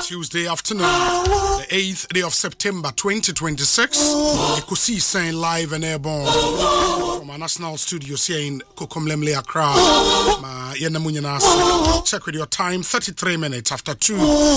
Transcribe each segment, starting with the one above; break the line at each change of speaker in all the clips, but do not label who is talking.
Tuesday afternoon, the 8th day of September 2026. Ekusi saying live and airborne from our national studios here in Kokomlemle, Accra. Check with your time, 33 minutes after 2.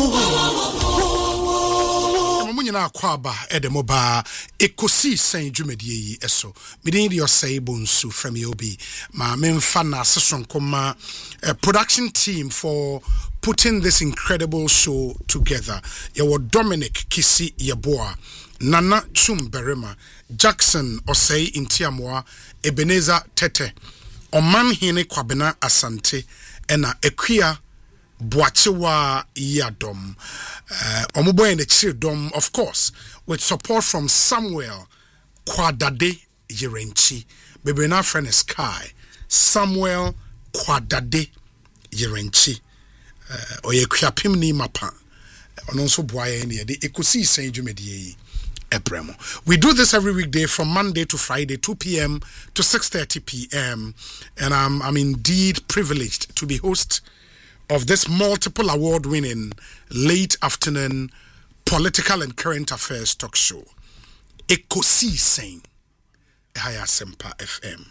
Munyina kwaba edemoba ekosi sen dwumadie eso midin de osai bonsu from yobi ma memfa na sesonkoma production team for putting this incredible show together. Your Dominic Kisi Yeboa, Nana Chumberema, Jackson Osei Intiamwa, Ebenezer Tete, Oman Hine Kwabena Asante, Ena Equia Boachewa Yadom, Omubo and the Chirdom, of course, with support from Samuel Kwadade Yerenchi, Bebena friend is Kai, Samuel Kwadade Yerenchi. Oye kwapim ni mapa ono so boaye ne de ekosi san dwumedie ebremo. We do this every weekday from Monday to Friday, 2 p.m. to 6:30 p.m. and I'm indeed privileged to be host of this multiple award-winning late afternoon political and current affairs talk show. Ekosi san Haya Sempa FM.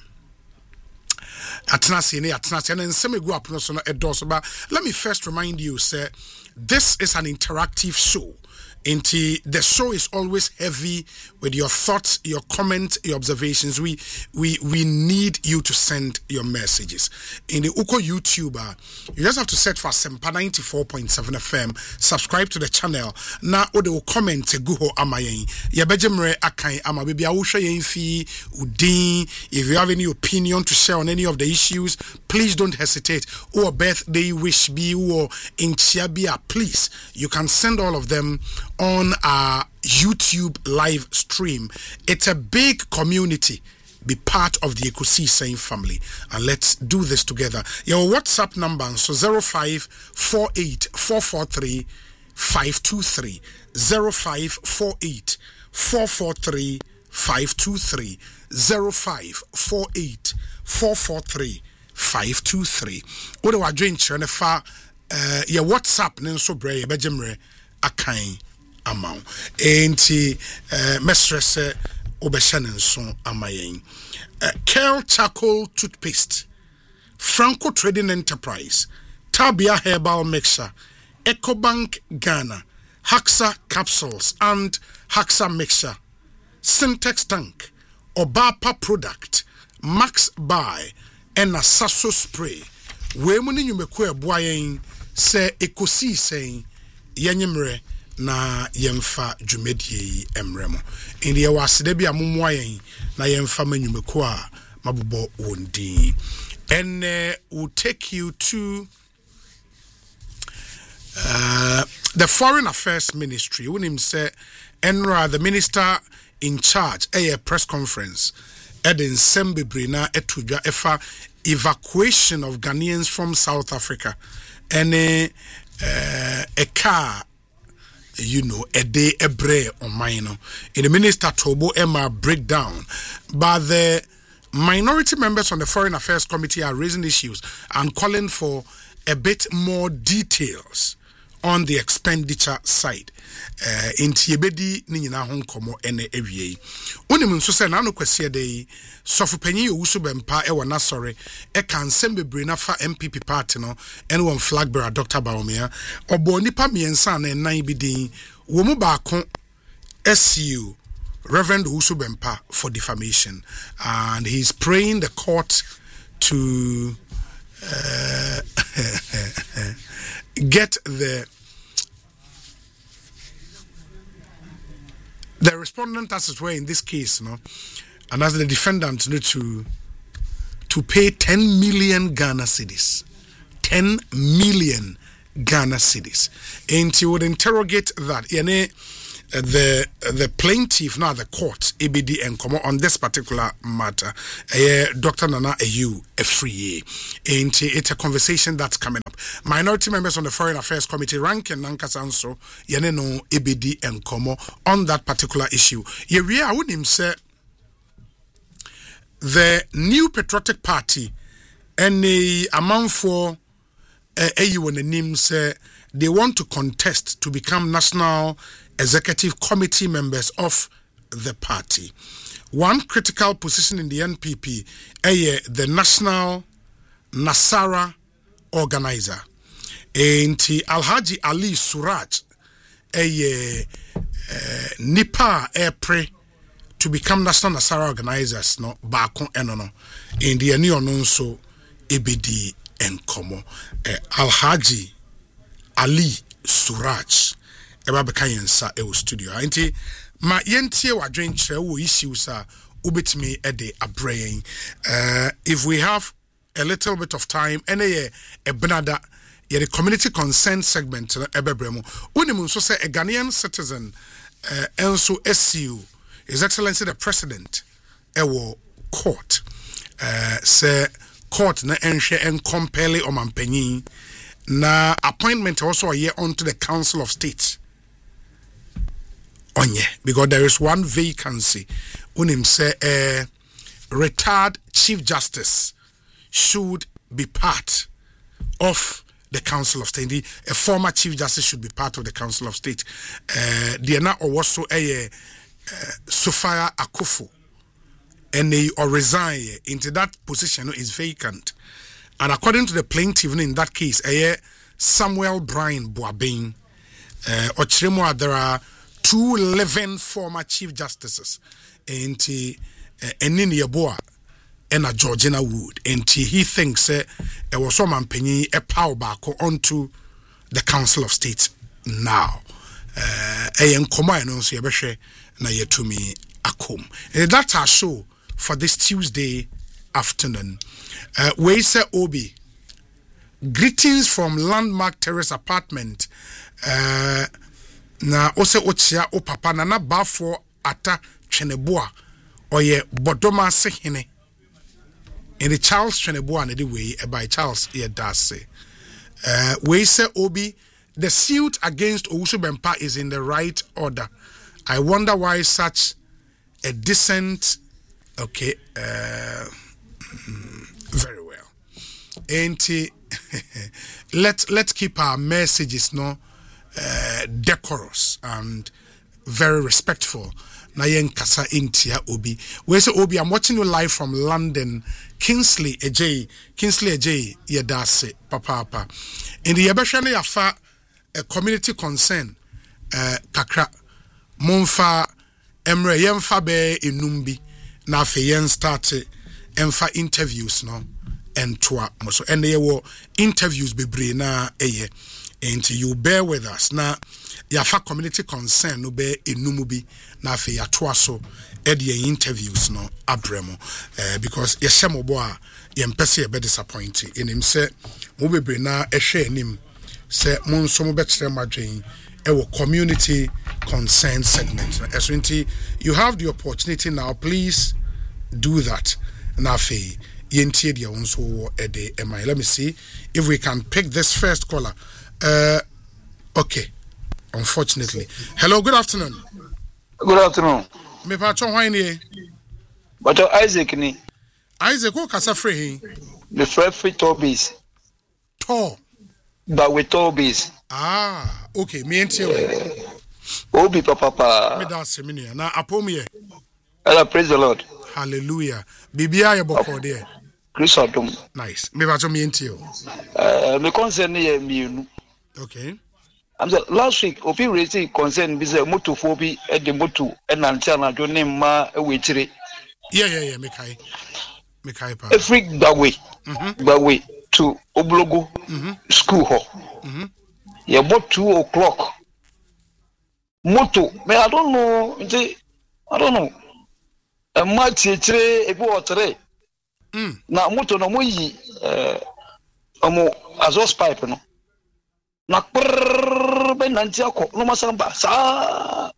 Let me first remind you, sir, this is an interactive show. The show is always heavy with your thoughts, your comments, your observations. We need you to send your messages. In the Uko YouTuber, you just have to search for Sempa 94.7 FM. Subscribe to the channel. Na ode comment guho amayen. Yebejemre akai ama baby awusha yenfi udin. If you have any opinion to share on any of the issues, please don't hesitate. Or birthday wish be or in Chiabia, please. You can send all of them on our YouTube live stream. It's a big community. Be part of the Ekusi Saying family, and let's do this together. Your WhatsApp number so 0548 443 523 0548 443 523 0548 443 523. What do I drink? Your WhatsApp nenso bre bejemre akan amount. Enti mesrese obeshanenso amayen. Kel Charcoal Toothpaste, Franco Trading Enterprise, Tabia Herbal Mixture, EcoBank Ghana, Haxa Capsules and Haxa Mixture, Syntex Tank, Obapa Product, Max Buy, and Sasso Spray. We muni nyumekwe boyen se ekosi sen yanyemre na yemfa dwumedie emremo. Indi wasede bia momwayen na yemfa manyumeko a mabobo wondi. And we'll take you to the Foreign Affairs Ministry. Unim say Enra, the minister in charge, a press conference Eden Sembebrina Etudja Efa evacuation of Ghanaians from South Africa and a car, a day a bre on mine. In the minister Tobo Emma breakdown, but the minority members on the Foreign Affairs Committee are raising issues and calling for a bit more details on the expenditure side. In Tiebedi Nina Hong Komo ene ewie. Unimun so say na no kwese dey Sofupanyi Owusu Bempa e wana sorry e kan sembe brina fa MPP party no ene won flag bearer Dr. Baumia obo nipa miensa na nan bi din wo mu baako SU Reverend Owusu Bempa for defamation, and he's praying the court to get the respondent, as it were, in this case, and as the defendant, to pay 10 million Ghana cedis. 10 million Ghana cedis. And he would interrogate that. The plaintiff, now the court, ABD and come on this particular matter, Dr. Nana Ayew Afriyie. And it's a conversation that's coming up. Minority members on the Foreign Affairs Committee, Rankin Nankasanso, Yaneno ABD and Komo on that particular issue. I wouldn't say the New Patriotic Party and the amount for AU and the name say they want to contest to become National Executive Committee members of the party. One critical position in the NPP is the National Nasara Organizer. Enti Alhaji Ali Suraj Nipa Epre to become National Nasara Organizers no Bako Enono in the Eni Ononso Ebedi Enkomo Alhaji Ali Suraj eba beka yensa e studio enti ma yentie wadwen kire wo issues a ubetimi e de abrayen if we have a little bit of time ene e benada the community consent segment ebebremo unimu so say a Ghanaian citizen enso SCU His Excellency the President ewo court say court na enhwe encompel omampanyin na appointment also a year onto the Council of State onye because there is one vacancy unim say retired Chief Justice should be part of the Council of State. A former Chief Justice should be part of the Council of State. The na also a Sophia Akufo and they or resign into that position is vacant. And according to the plaintiff in that case, Samuel Brian Boabin Ochiremo, there are 2 living former Chief Justices into Enini Yeboah and Georgina Wood, and he thinks it was some penny a power back onto the Council of State now. And combine also na yetumi akom. That's our show for this Tuesday afternoon. We say Obi, greetings from Landmark Terrace Apartment. Na ose ochia o papa na bafo ata Tweneboa oye bodoma sehene. In the Charles Tweneboa na the way by Charles Yedase. We say Obi, the suit against Owusu Bempah is in the right order. I wonder why such a decent very well. Ain't let's keep our messages decorous and very respectful. Na yen kasa intia Obi. We say Obi, I'm watching you live from London. Kingsley Ejay Yedase papa. In the Yabashane Yafa a community concern kakra Monfa Emre Yemfa be inumbi na fe yen start emfa interviews no entwa so and there were interviews bebre na eye and you bear with us na yafa community concern no be enumubi na fe yatoa so e de interviews no abremo because yeshemo a yempese be disappointed in him say mo bebre na ehwe anim say mo nso mo betre madwen e community concern segment so you have the opportunity now, please do that na fe yentie dia onso e de emi. Let me see if we can pick this first caller. Okay, unfortunately. Hello, good afternoon.
Good afternoon.
Me pa chon hwan ni?
But Isaac ni.
Isaac ko kasa free.
The free Tobies.
To.
But with Tobies.
Ah, okay. Me entie we.
Obi papa.
Me da seminia na apomie.
Allah praise the Lord.
Hallelujah. Bibia ye boko there.
Chris Adom.
Nice. Me ba me entie o.
Me concern ye mienu.
Okay.
I'm last week opi raise concern bi say motophobia e de moto e na ntia na do ne ma e wetire.
Yeah, me kai pa.
Every Bagwe to Oblogo school hall. Yeah, about 2 o'clock. Moto, me I don't know. A match a water. Now moto no more azos pipe no. Na ben nantiako no masamba sa.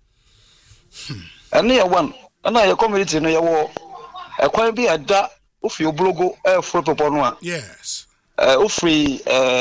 And near one, and I community no yawo. A quite be a da of your blogo for Poponua.
Yes.
Free